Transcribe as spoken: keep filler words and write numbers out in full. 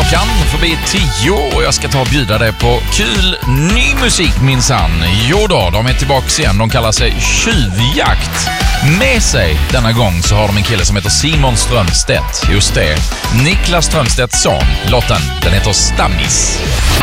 Klockan förbi tio och jag ska ta och bjuda dig på kul ny musik minsann. Jo då, de är tillbaka igen. De kallar sig Tjuvjakt. Med sig denna gång så har de en kille som heter Simon Strömstedt. Just det, Niklas Strömstedts son. Lotten, den heter Stammis.